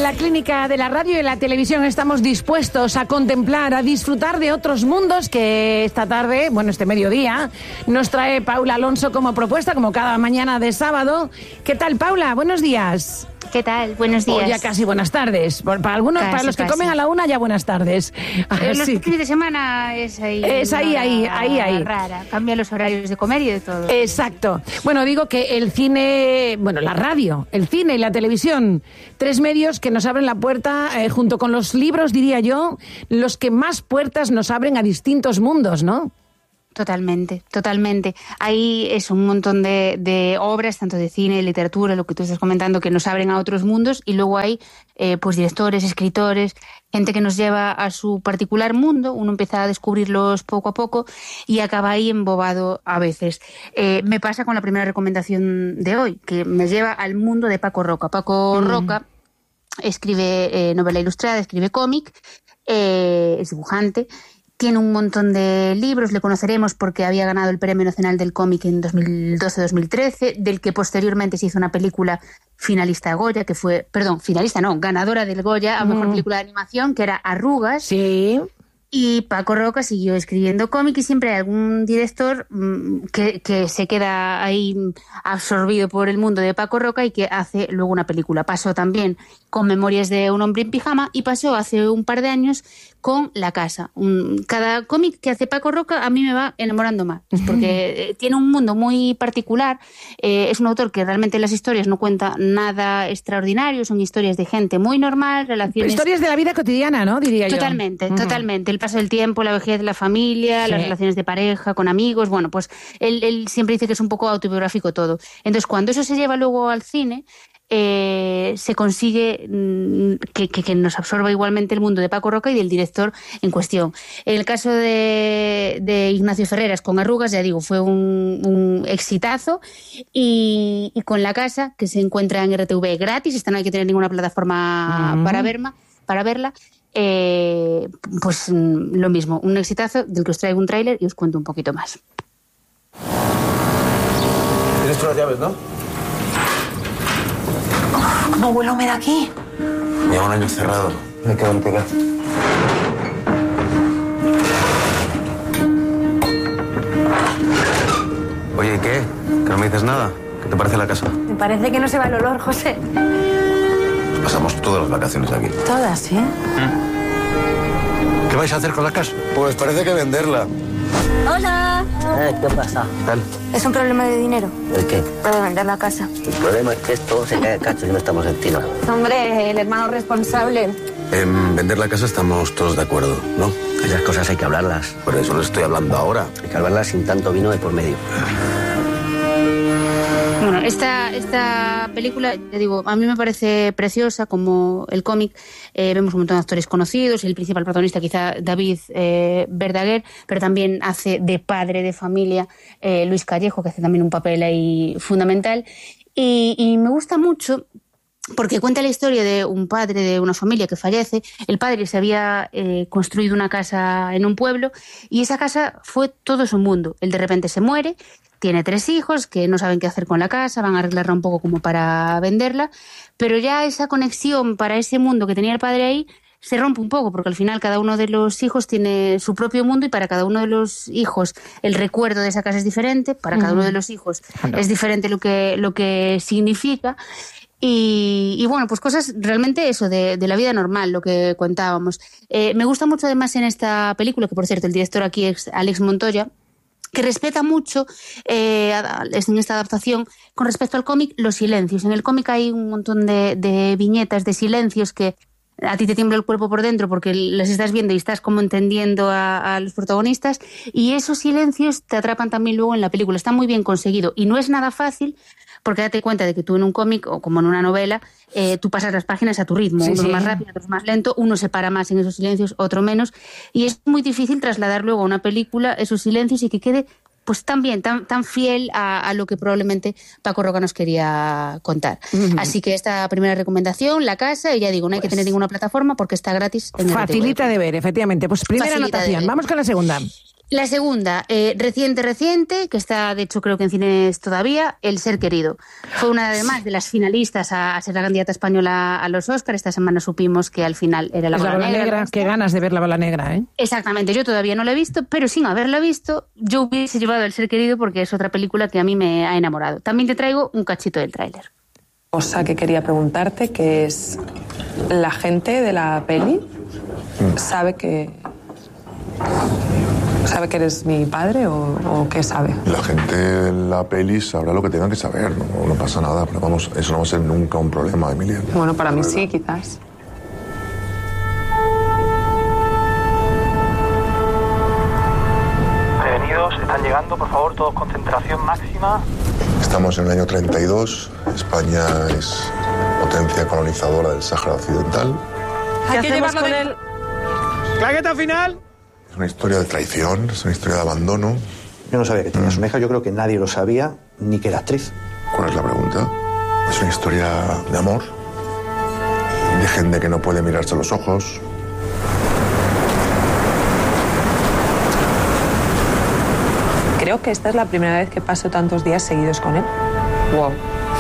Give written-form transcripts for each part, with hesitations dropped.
la clínica de la radio y la televisión estamos dispuestos a contemplar, a disfrutar de otros mundos que esta tarde, bueno, este mediodía, nos trae Paula Alonso como propuesta, como cada mañana de sábado. ¿Qué tal, Paula? Buenos días. ¿Qué tal? Buenos días. O ya casi buenas tardes. Para algunos, para los que comen a la una, ya buenas tardes. Los fines de semana es ahí. Es ahí. Rara. Cambia los horarios de comer y de todo. Exacto. Bueno, digo que el cine, bueno, la radio, el cine y la televisión, tres medios que nos abren la puerta, junto con los libros, diría yo, los que más puertas nos abren a distintos mundos, ¿no? Totalmente. Hay un montón de obras, tanto de cine, literatura, lo que tú estás comentando, que nos abren a otros mundos, y luego hay pues directores, escritores, gente que nos lleva a su particular mundo. Uno empieza a descubrirlos poco a poco y acaba ahí embobado a veces. Me pasa con la primera recomendación de hoy, que me lleva al mundo de Paco Roca. Paco Roca escribe novela ilustrada, escribe cómic, es dibujante. Tiene un montón de libros, le conoceremos porque había ganado el Premio Nacional del Cómic en 2012-2013, del que posteriormente se hizo una película finalista a Goya, que fue, ganadora del Goya a Mejor Película de Animación, que era Arrugas. Sí. Y Paco Roca siguió escribiendo cómic y siempre hay algún director que se queda ahí absorbido por el mundo de Paco Roca y que hace luego una película. Pasó también con Memorias de un hombre en pijama y pasó hace un par de años con La casa. Cada cómic que hace Paco Roca a mí me va enamorando más, porque tiene un mundo muy particular. Es un autor que realmente en las historias no cuenta nada extraordinario, son historias de gente muy normal, relaciones... Historias de la vida cotidiana, ¿no? Diría yo. Totalmente. El paso del tiempo, la vejez de la familia, sí, las relaciones de pareja, con amigos. Bueno, pues él siempre dice que es un poco autobiográfico todo. Entonces, cuando eso se lleva luego al cine, se consigue que nos absorba igualmente el mundo de Paco Roca y del director en cuestión. En el caso de Ignacio Ferreras con Arrugas, ya digo, fue un exitazo, y con La casa, que se encuentra en RTV gratis, esta no hay que tener ninguna plataforma para verla. Pues lo mismo, un exitazo del que os traigo un tráiler y os cuento un poquito más. Tienes todas las llaves, ¿no? ¿Cómo huele humedad aquí? Lleva un año encerrado. Me quedo en pega. Oye, ¿y qué? ¿Que no me dices nada? ¿Qué te parece la casa? Me parece que no se va el olor, José. Pasamos todas las vacaciones aquí. Todas, ¿sí? ¿Qué vais a hacer con la casa? Pues parece que venderla. ¡Hola! ¿Qué pasa? ¿Tal? Es un problema de dinero. ¿El qué? Para vender la casa. El problema es que esto se cae de cacho y no estamos encima. Hombre, el hermano responsable. En vender la casa estamos todos de acuerdo, ¿no? Esas cosas hay que hablarlas. Por eso les estoy hablando ahora. Hay que hablarlas sin tanto vino de por medio. Bueno, esta película, ya digo, a mí me parece preciosa como el cómic. Vemos un montón de actores conocidos, el principal protagonista quizá David Verdaguer, pero también hace de padre de familia Luis Callejo, que hace también un papel ahí fundamental. Y me gusta mucho porque cuenta la historia de un padre de una familia que fallece. El padre se había construido una casa en un pueblo y esa casa fue todo su mundo. Él de repente se muere, tiene 3 hijos que no saben qué hacer con la casa, van a arreglarla un poco como para venderla, pero ya esa conexión para ese mundo que tenía el padre ahí se rompe un poco, porque al final cada uno de los hijos tiene su propio mundo y para cada uno de los hijos el recuerdo de esa casa es diferente, para cada uno de los hijos es diferente lo que significa. Y bueno, pues cosas realmente eso, de la vida normal, lo que contábamos. Me gusta mucho además en esta película, que por cierto el director aquí es Alex Montoya, que respeta mucho en esta adaptación con respecto al cómic los silencios. En el cómic hay un montón de viñetas, de silencios que a ti te tiembla el cuerpo por dentro porque las estás viendo y estás como entendiendo a los protagonistas, y esos silencios te atrapan también luego en la película. Está muy bien conseguido y no es nada fácil, porque date cuenta de que tú en un cómic o como en una novela tú pasas las páginas a tu ritmo, unos más rápido, otros más lento, uno se para más en esos silencios, otro menos, y es muy difícil trasladar luego a una película esos silencios y que quede pues tan bien, tan fiel a lo que probablemente Paco Roca nos quería contar. Así que esta primera recomendación, La casa, y ya digo, no hay que tener ninguna plataforma porque está gratis en Facilita RTV. de ver, efectivamente. Pues primera anotación. Vamos con la segunda. La segunda, reciente, que está, de hecho, creo que en cines todavía, El ser querido. Fue una, además, de las finalistas a ser la candidata española a los Oscars. Esta semana supimos que al final era La Bola Negra. Qué ganas de ver La Bola Negra, ¿eh? Exactamente, yo todavía no la he visto, pero sin haberla visto, yo hubiese llevado El ser querido porque es otra película que a mí me ha enamorado. También te traigo un cachito del tráiler. Cosa que quería preguntarte, que es, ¿la gente de la peli sabe que eres mi padre o qué sabe? La gente de la peli sabrá lo que tengan que saber, no pasa nada, pero vamos, eso no va a ser nunca un problema, Emilia. Bueno, para mí sí, quizás. Prevenidos, están llegando, por favor, todos concentración máxima. Estamos en el año 32, España es potencia colonizadora del Sáhara Occidental. Hay que llevarlo con él. ¡Claqueta final! Es una historia de traición, es una historia de abandono. Yo no sabía que tenías una hija, yo creo que nadie lo sabía, ni que era actriz. ¿Cuál es la pregunta? Es una historia de amor, de gente que no puede mirarse a los ojos. Creo que esta es la primera vez que paso tantos días seguidos con él. Wow.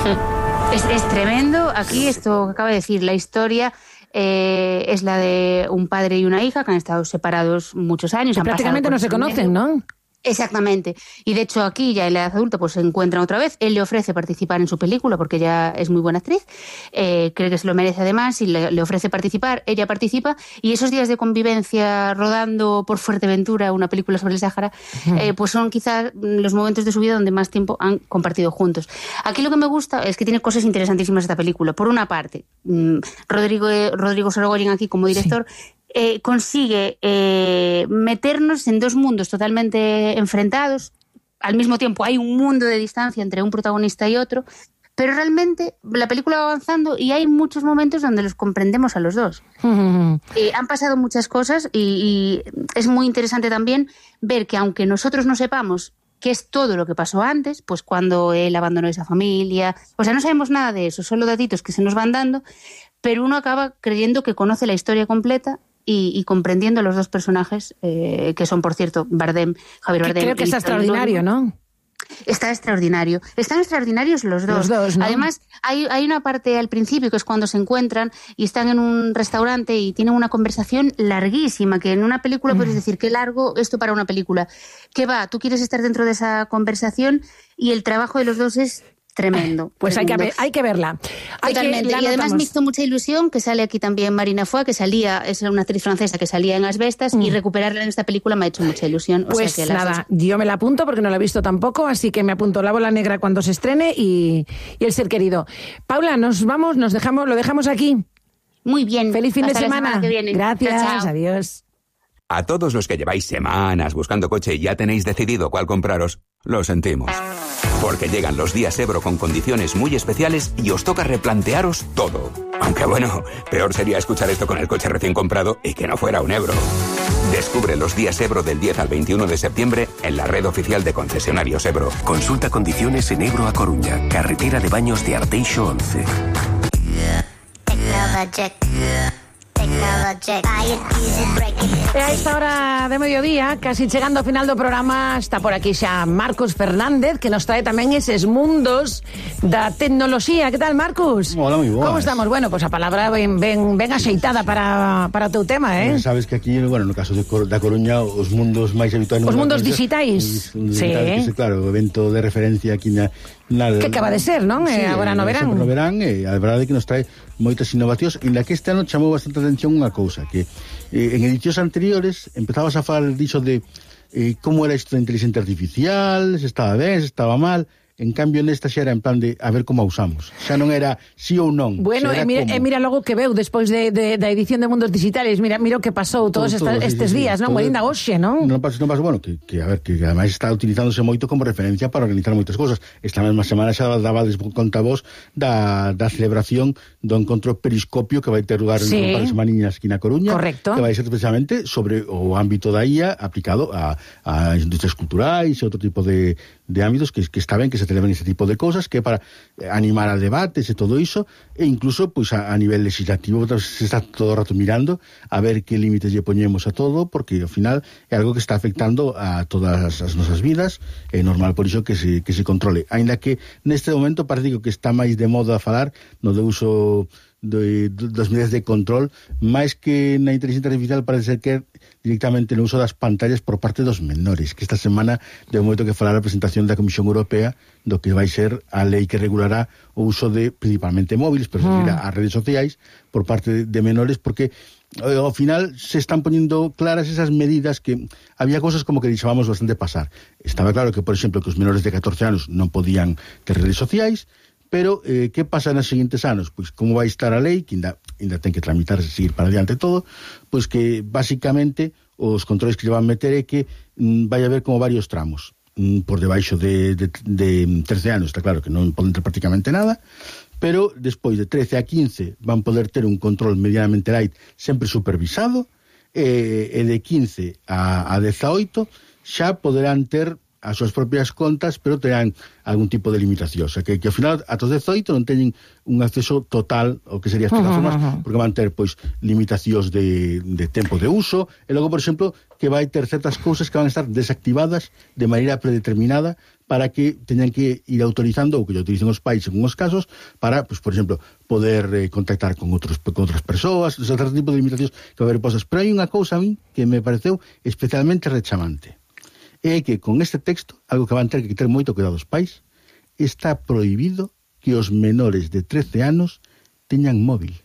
Es tremendo. Aquí, esto que acaba de decir, la historia es la de un padre y una hija que han estado separados muchos años. Prácticamente no se conocen, ¿no? Exactamente. Y de hecho aquí ya en la edad adulta pues se encuentran otra vez. Él le ofrece participar en su película porque ella es muy buena actriz. Cree que se lo merece además y le ofrece participar. Ella participa y esos días de convivencia rodando por Fuerteventura, una película sobre el Sáhara, pues son quizás los momentos de su vida donde más tiempo han compartido juntos. Aquí lo que me gusta es que tiene cosas interesantísimas esta película. Por una parte, Rodrigo Sorogoyen aquí como director... Sí. Consigue meternos en dos mundos totalmente enfrentados. Al mismo tiempo hay un mundo de distancia entre un protagonista y otro, pero realmente la película va avanzando y hay muchos momentos donde los comprendemos a los dos. Han pasado muchas cosas y es muy interesante también ver que aunque nosotros no sepamos qué es todo lo que pasó antes, pues cuando él abandonó esa familia, o sea, no sabemos nada de eso, solo datitos que se nos van dando, pero uno acaba creyendo que conoce la historia completa y comprendiendo los dos personajes, que son, por cierto, Javier Bardem. Creo que está extraordinario, ¿no? Está extraordinario. Están extraordinarios los dos. ¿No? Además, hay una parte al principio que es cuando se encuentran y están en un restaurante y tienen una conversación larguísima, que en una película puedes decir, qué largo esto para una película. ¿Qué va? Tú quieres estar dentro de esa conversación y el trabajo de los dos es tremendo. Pues tremendo. Hay que verla. Totalmente. Y además me hizo mucha ilusión que sale aquí también Marina Foy, que salía, es una actriz francesa que salía en Asbestas, y recuperarla en esta película me ha hecho mucha ilusión. Pues o sea que nada, yo me la apunto porque no la he visto tampoco, así que me apunto La Bola Negra cuando se estrene y El ser querido. Paula, nos vamos, lo dejamos aquí. Muy bien. Feliz fin Hasta de semana. Que viene. Gracias, chao. Adiós. A todos los que lleváis semanas buscando coche y ya tenéis decidido cuál compraros, lo sentimos. Porque llegan los días Ebro con condiciones muy especiales y os toca replantearos todo. Aunque bueno, peor sería escuchar esto con el coche recién comprado y que no fuera un Ebro. Descubre los días Ebro del 10 al 21 de septiembre en la red oficial de concesionarios Ebro. Consulta condiciones en Ebro a Coruña, carretera de Baños de Arteixo 11. A esta hora de mediodía, casi chegando ao final do programa, está por aquí xa Marcos Fernández, que nos trae tamén eses mundos da tecnoloxía. Que tal, Marcos? Hola, moi boas. Como estamos? Bueno, pues a palabra ben axeitada para o teu tema, eh? Sabes que aquí, bueno, no caso da Coruña, os mundos máis habituais... Os mundos digitais. Sí. Claro, o evento de referencia aquí na que acaba de ser, non? Sí, agora no verán. No verán, a verdade é que nos trae moitas innovacións, e na que este ano chamou bastante atención unha cousa, que en edicións anteriores empezabas a falar diso de como era isto da inteligencia artificial, se estaba ben, se estaba mal. En cambio, nesta xa era en plan de a ver como a usamos. Xa non era sí ou non. Bueno, mira logo que veu despois da edición de Mundos Digitales. Mira o que pasou todos estes días, non? Molinda hoxe, non? Non pasou, bueno, que a ver, que ademais está utilizándose moito como referencia para organizar moitas cousas. Esta mesma semana xa dabades conta vos da celebración do encontro Periscopio que vai ter lugar en un par de semaniñas aquí na Coruña. Correcto. Que vai ser precisamente sobre o ámbito da IA aplicado a industrias culturais e outro tipo de ámbitos que está ben que se celebren ese tipo de cousas, que é para animar a debates e todo iso, e incluso pois a nivel legislativo se está todo o rato mirando a ver que límites lle poñemos a todo, porque ao final é algo que está afectando a todas as nosas vidas, é normal por iso que se controle, aínda que neste momento parece que está máis de moda a falar no de uso das medidas de control, máis que na inteligencia artificial parece ser que directamente no uso das pantallas por parte dos menores, que esta semana de momento que falar a presentación da Comisión Europea do que vai ser a lei que regulará o uso de principalmente móviles, pero se refiere a redes sociais por parte de menores, porque ao final se están poniendo claras esas medidas que había cosas como que deixábamos bastante pasar. Estaba claro que, por exemplo, que os menores de 14 anos non podían ter redes sociais, pero que pasa nos seguintes anos? Pois como vai estar a lei, que ainda ten que tramitarse, seguir para adiante todo, pois que basicamente os controles que lle van meter é que vai haber como varios tramos, por debaixo de 13 anos, está claro que non poden ter prácticamente nada, pero despois de 13 a 15 van poder ter un control medianamente light, sempre supervisado, e de 15 a 18 xa poderán ter as súas propias contas, pero terán algún tipo de limitación, o sea, que ao final ata os 18 non teñen un acceso total ao que serían as plataformas, porque van ter pois limitacións de tempo de uso, e logo, por exemplo, que vai ter certas cousas que van a estar desactivadas de maneira predeterminada para que teñan que ir autorizando, ou que lle autoricen os pais en uns casos, para, pues, por exemplo, poder contactar con outras persoas, certos tipos de limitacións que vai haber posas. Pero hai unha cousa a mí que me pareceu especialmente rechamante. É que con este texto, algo que van ter que ter moito cuidado os pais, está prohibido que os menores de 13 anos teñan móvil.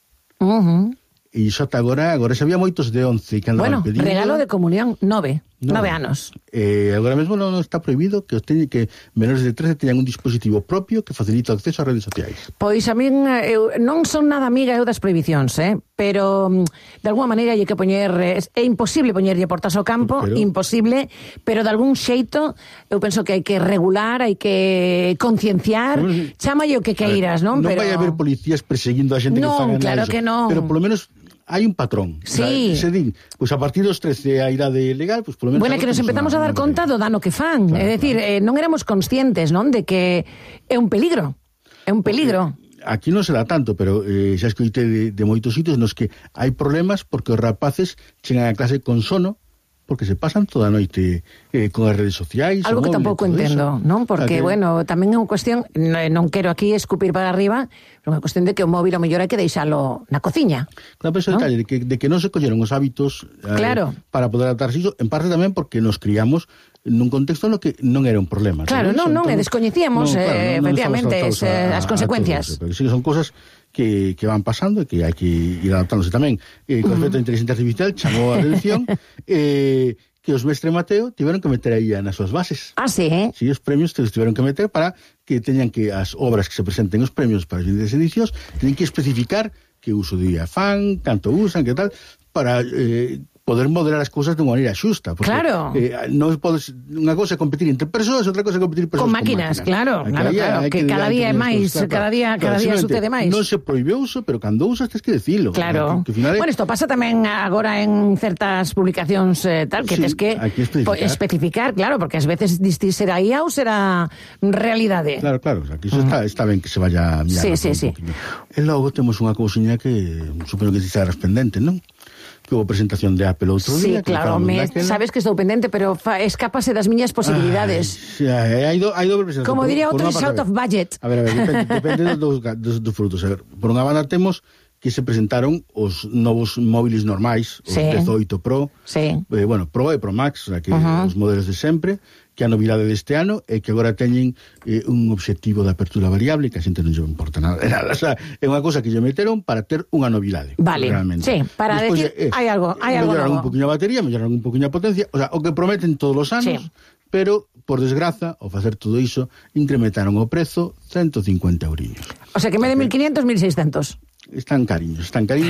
E iso ata agora xa había moitos de 11 que andaban pedindo. Bueno, regalo de comunión, 9 anos. Agora mesmo non está prohibido que menores de 13 teñan un dispositivo propio que facilita o acceso ás redes sociais. Pois a min non son nada amiga eu das prohibicións, pero de alguma maneira hai que poñer, é imposible poñerlle portas ao campo, imposible, pero de algún xeito eu penso que hai que regular, hai que concienciar, chámalle o que queiras, non? Non vai haber policías perseguindo a xente que faga nada. Non, claro que non. Pero polo menos hai un patrón. Sí. Se din, pois a partir dos 13 a idade legal, pois polo menos... Bueno, que nos empezamos a dar conta do dano que fan. Claro, é dicir, non éramos conscientes, non, de que é un peligro. É un peligro. Aquí non se dá tanto, pero xa escoitei de moitos sitios nos que hai problemas porque os rapaces chegan a clase con sono porque se pasan toda a noite con as redes sociais. Algo que tampouco entendo, non? Porque, bueno, tamén é unha cuestión, non quero aquí escupir para arriba, pero é unha cuestión de que o móvil o mellor hai que deixalo na cociña. Claro, pero ese detalle de que non se colleron os hábitos para poder adaptarse iso, en parte tamén porque nos criamos nun contexto no que non era un problema. Claro, non, descoñecíamos efectivamente as consecuencias. Pero sí que son cosas que van pasando e que hai que ir adaptándose tamén. Con respecto a inteligencia artificial, chamou a atención que os Mestre Mateo tiveron que meter aí nas súas bases. Ah, sí? Sí, os premios que tiveron que meter para que teñan que as obras que se presenten os premios para as edicións teñen que especificar que uso de afán, canto usan, que tal, para poder moderar as cousas de unha maneira xusta. Porque, claro. Non podes, unha cosa é competir entre persoas, outra cosa é competir persoas con máquinas. Claro, que cada día é máis, cada día sucede máis. Non se prohibiu uso, pero cando usas tens que decilo. Claro. Bueno, isto pasa tamén agora en certas publicacións tal, que tens que especificar, claro, porque ás veces distir será IA ou será realidade. Claro, aquí iso está ben que se vaya mirando. Sí. E logo temos unha cousiña que supoño que estarás pendente, non? Que houve presentación de Apple outro día. Sí, claro, sabes que estou pendente, pero escápase das miñas posibilidades. Hai doble presentación. Como diría outro, out of budget. A ver, depende dos frutos. A ver, por unha banda temos que se presentaron os novos móviles normais, os 18 Pro, Pro e Pro Max, o sea, que os modelos de sempre, que a novidade deste ano é que agora teñen un obxectivo de apertura variable que a xente non lle importa nada. O sea, é unha cosa que lle meteron para ter unha novidade. Vale, realmente. Sí, para decir, hai algo melloran un poquinho a batería, melloran un poquinho a potencia, o sea, o que prometen todos os anos, pero, por desgraza, ao facer todo iso, incrementaron o prezo 150 eurillos. O sea, que en vez de 1.500, 1.600. Están cariños,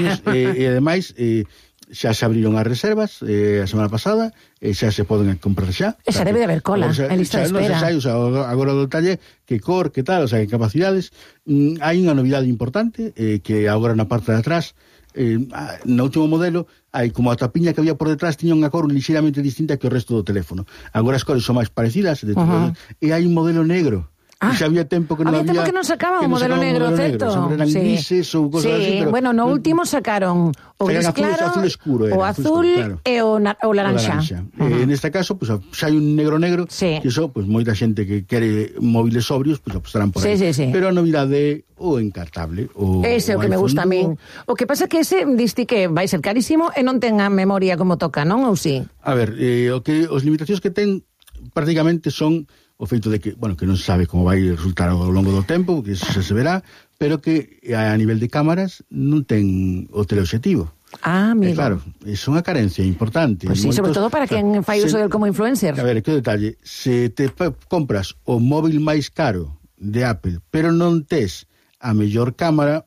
e ademais xa se abriron as reservas a semana pasada, xa se poden comprar xa. Xa debe de haber cola, en lista de espera. Non se sai, agora o detalle que que tal, o sea, que capacidades. Hai unha novidade importante que agora na parte de atrás no último modelo, hai como a tapiña que había por detrás tiña unha cor lixeiramente distinta que o resto do teléfono. Agora as cores son máis parecidas, e hai un modelo negro. Xa había tempo que non había tempo que non sacaba un modelo negro, certo? Eran grises ou cosas así, pero... Bueno, no último sacaron o gris claro, azul escuro, o azul e o laranxa. Neste caso, pues, xa hai un negro, que iso, pues, moita xente que quere móviles sobrios, pues, apostarán por aí. Pero a novidade o encartable. Ese é o que me gusta a min. O que pasa que ese, diste que vai ser carísimo e non ten a memoria como toca, non? Ou si? A ver, os limitacións que ten prácticamente son o feito de que, bueno, que non se sabe como vai resultar ao longo do tempo, que se verá, pero que a nivel de cámaras non ten o teleobxectivo. Amigo. Claro, é unha carencia importante. Pois sí, sobre todo para quen fai uso del como influencer. A ver, que detalle, se te compras o móvil máis caro de Apple, pero non tes a mellor cámara,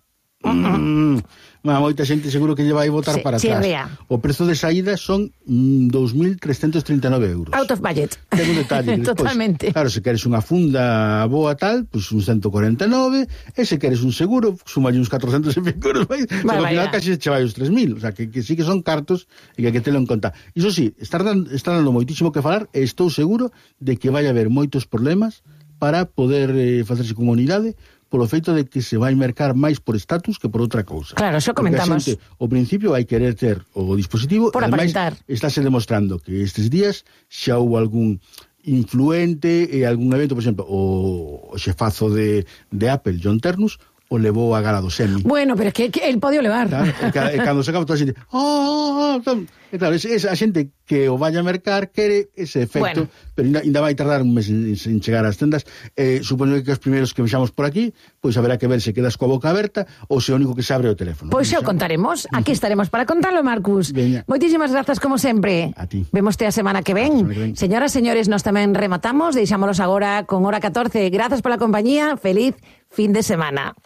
moita xente seguro que lle vai botar para atrás. O prezo de saída son 2.339 euros. Out of budget. Ten un detalle. Totalmente. Claro, se queres unha funda boa tal, pues un 149, e se queres un seguro, sumalle uns 400 e pico euros. Ao final casi che vai os 3.000. O sea, que sí que son cartos e que hai que telo en conta. Iso sí, está dando moitísimo que falar e estou seguro de que vai haber moitos problemas para poder facerse comunidade polo feito de que se vai mercar máis por estatus que por outra cousa. Claro, xa comentamos. Porque a xente, ao principio, vai querer ter o dispositivo, por aparentar. Estáse demostrando que estes días xa houve algún influente e algún evento, por exemplo, o xefazo de Apple, John Ternus, o levou a gala do Semi. Bueno, pero é que el podía levar. E cando se acaba toda a xente... E claro, a xente que o vaya a mercar quere ese efecto, pero ainda vai tardar un mes en chegar ás tendas. Supoño que os primeiros que vexamos por aquí, pois haberá que ver se quedas coa boca aberta ou se o único que se abre o teléfono. Pois xa o contaremos. Aquí estaremos para contarlo, Marcus. Moitísimas grazas, como sempre. A ti. Vémoste a semana que ven. Señoras, señores, nos tamén rematamos. Deixámonos agora con hora 14. Grazas pola compañía. Feliz fin de semana.